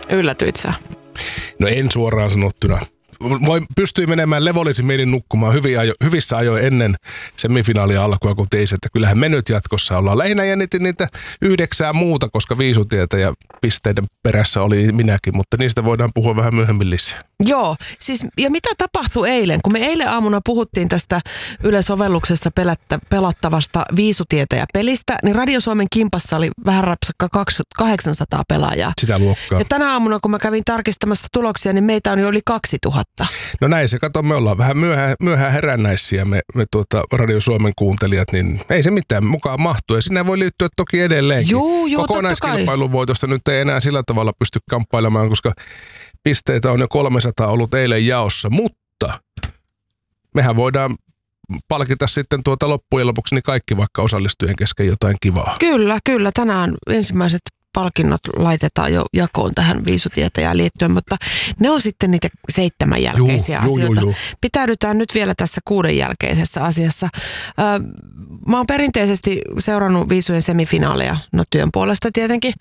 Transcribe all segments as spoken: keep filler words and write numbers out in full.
Yllätyit sä? No en suoraan sanottuna. Voi, pystyi menemään levollisin mielin nukkumaan hyvin ajo, hyvissä ajoin ennen semifinaalia alkua, kun teisi, että kyllähän me nyt jatkossa ollaan. Lähinnä jännitin niitä yhdeksää muuta, koska viisutietä ja pisteiden perässä oli minäkin, mutta niistä voidaan puhua vähän myöhemmin lisää. Joo, siis ja mitä tapahtui eilen? Kun me eilen aamuna puhuttiin tästä Yle-sovelluksessa pelättä, pelattavasta viisutietä ja pelistä, niin Radio Suomen kimpassa oli vähän rapsakka kahdeksansataa pelaajaa. Sitä luokkaa. Ja tänä aamuna, kun mä kävin tarkistamassa tuloksia, niin meitä on jo yli kaksituhatta. No näin se, kato, me ollaan vähän myöhään, myöhään herännäisiä, me, me tuota Radio Suomen kuuntelijat, niin ei se mitään mukaan mahtuu. Ja sinne voi liittyä toki edelleenkin. Joo, joo, kokonaiskilpailun voitosta nyt ei enää sillä tavalla pysty kamppailemaan, koska pisteitä on jo kolmesataa ollut eilen jaossa, mutta mehän voidaan palkita sitten tuota loppujen lopuksi niin kaikki vaikka osallistujien kesken jotain kivaa. Kyllä, kyllä. Tänään ensimmäiset palkinnot laitetaan jo jakoon tähän viisutietäjään liittyen, mutta ne on sitten niitä seitsemän jälkeisiä juu, asioita. Juu, juu. Pitäydytään nyt vielä tässä kuuden jälkeisessä asiassa. Ö, mä oon perinteisesti seurannut viisujen semifinaaleja, no työn puolesta tietenkin,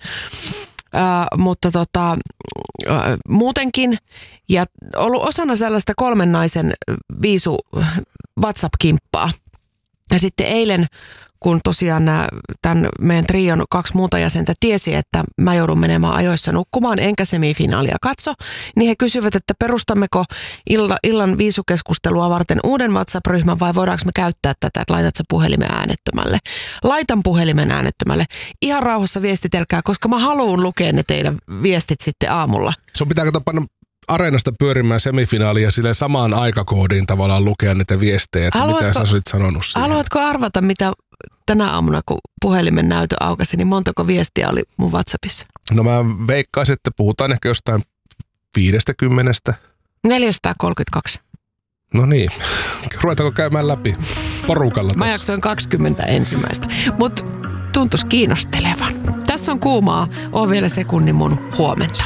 ö, mutta tota, ö, muutenkin, ja ollut osana sellaista kolmen naisen viisu WhatsApp-kimppaa. Ja sitten eilen, kun tosiaan nämä, tämän meidän trion kaksi muuta jäsentä tiesi, että mä joudun menemään ajoissa nukkumaan, enkä semifinaalia katso, niin he kysyvät, että perustammeko illa, illan viisukeskustelua varten uuden WhatsApp-ryhmän vai voidaanko me käyttää tätä, että laitat sä puhelimen äänettömälle. Laitan puhelimen äänettömälle. Ihan rauhassa viestitelkää, koska mä haluan lukea ne teidän viestit sitten aamulla. Sun pitää katsoa panna Areenasta pyörimään semifinaalia sille samaan aikakoodiin tavallaan lukea niitä viestejä, että haluatko, mitä sä olisit sanonut siihen. Haluatko arvata, mitä tänä aamuna, kun puhelimen näytö aukasi, niin montako viestiä oli mun WhatsAppissa? No mä veikkaisin, että puhutaan ehkä jostain viidestä kymmenestä. neljäsataakolmekymmentäkaksi. No niin, ruvetaanko käymään läpi porukalla tässä? Mä jaksoin kaksikymmentä ensimmäistä, mutta tuntuisi kiinnostelevan. Tässä on kuumaa, on vielä sekunnin mun huomenta.